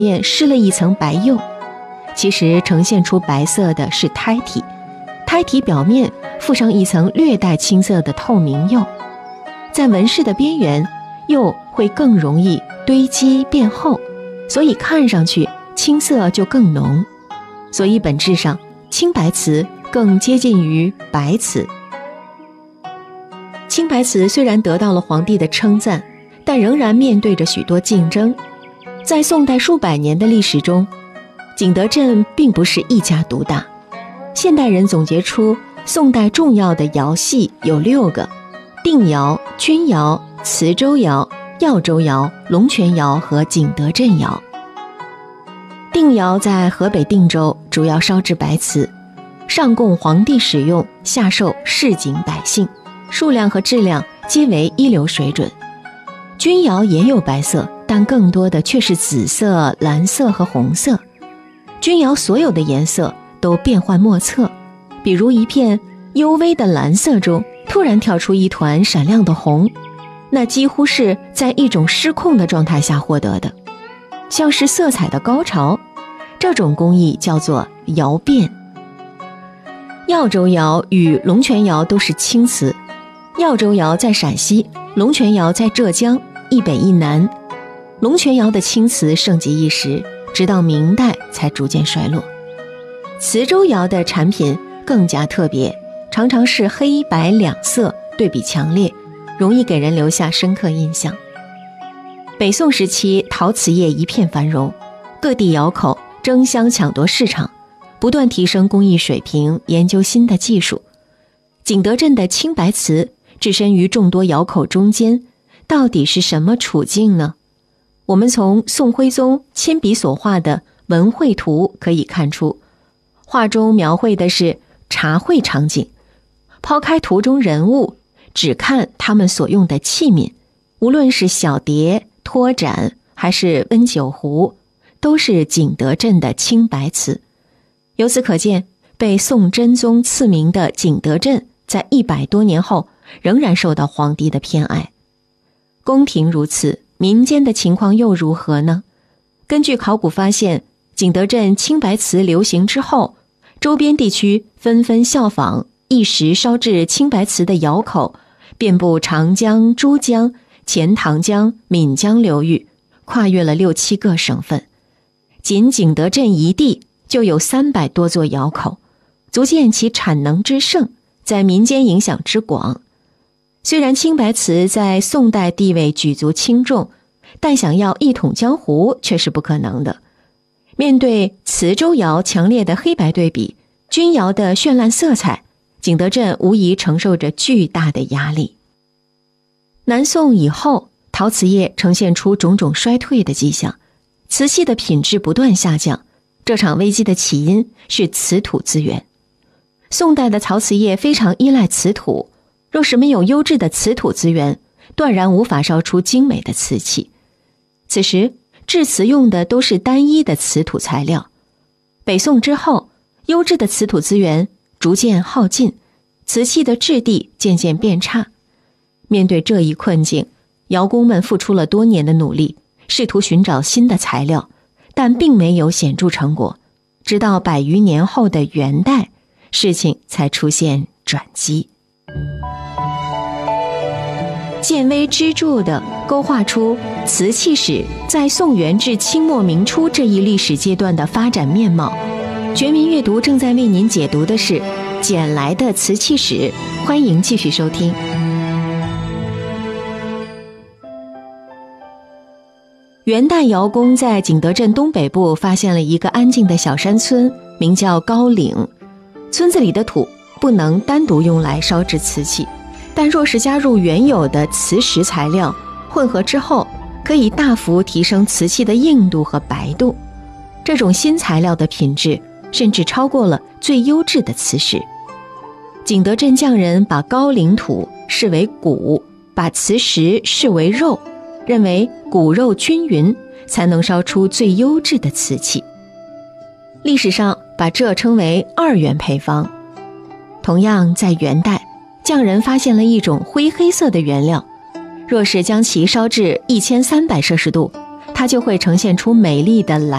面施了一层白釉，其实呈现出白色的是胎体，胎体表面附上一层略带青色的透明釉，在纹饰的边缘，釉会更容易堆积变厚，所以看上去青色就更浓，所以本质上青白瓷更接近于白瓷。青白瓷虽然得到了皇帝的称赞，但仍然面对着许多竞争。在宋代数百年的历史中，景德镇并不是一家独大。现代人总结出宋代重要的窑系有6个：定窑、钧窑、磁州窑、耀州窑、龙泉窑和景德镇窑。定窑在河北定州，主要烧制白瓷，上供皇帝使用，下售市井百姓，数量和质量皆为一流水准。钧窑也有白色，但更多的却是紫色、蓝色和红色。钧窑所有的颜色都变幻莫测，比如一片幽微的蓝色中突然跳出一团闪亮的红，那几乎是在一种失控的状态下获得的，像是色彩的高潮。这种工艺叫做窑变。耀州窑与龙泉窑都是青瓷，耀州窑在陕西，龙泉窑在浙江，一北一南。龙泉窑的青瓷盛极一时，直到明代才逐渐衰落。磁州窑的产品更加特别，常常是黑白两色对比强烈，容易给人留下深刻印象。北宋时期，陶瓷业一片繁荣，各地窑口争相抢夺市场，不断提升工艺水平，研究新的技术。景德镇的青白瓷置身于众多窑口中间，到底是什么处境呢？我们从宋徽宗亲笔所画的文会图可以看出，画中描绘的是茶会场景，抛开图中人物，只看他们所用的器皿，无论是小碟、托盏还是温酒壶，都是景德镇的青白瓷。由此可见，被宋真宗赐名的景德镇在100多年后仍然受到皇帝的偏爱。宫廷如此，民间的情况又如何呢？根据考古发现，景德镇青白瓷流行之后，周边地区纷纷效仿，一时烧制青白瓷的窑口遍布长江、珠江、钱塘江、岷江流域，跨越了6、7个省份。仅景德镇一地就有300多座窑口，足见其产能之盛，在民间影响之广。虽然青白瓷在宋代地位举足轻重，但想要一统江湖却是不可能的。面对磁州窑强烈的黑白对比，钧窑的绚烂色彩，景德镇无疑承受着巨大的压力。南宋以后，陶瓷业呈现出种种衰退的迹象，瓷器的品质不断下降。这场危机的起因是瓷土资源。宋代的陶瓷业非常依赖瓷土，若是没有优质的瓷土资源，断然无法烧出精美的瓷器。此时制瓷用的都是单一的瓷土材料。北宋之后，优质的瓷土资源逐渐耗尽，瓷器的质地渐渐变差。面对这一困境，窑工们付出了多年的努力，试图寻找新的材料，但并没有显著成果。直到100余年后的元代，事情才出现转机。见微知著地勾画出瓷器史在宋元至清末明初这一历史阶段的发展面貌。全民阅读正在为您解读的是捡来的瓷器史，欢迎继续收听。元代窑工在景德镇东北部发现了一个安静的小山村，名叫高岭。村子里的土不能单独用来烧制瓷器，但若是加入原有的磁石材料，混合之后，可以大幅提升瓷器的硬度和白度。这种新材料的品质甚至超过了最优质的瓷石。景德镇匠人把高岭土视为骨，把瓷石视为肉，认为骨肉均匀才能烧出最优质的瓷器。历史上把这称为2元配方。同样在元代，匠人发现了一种灰黑色的原料，若是将其烧至1300摄氏度， 它就会呈现出美丽的蓝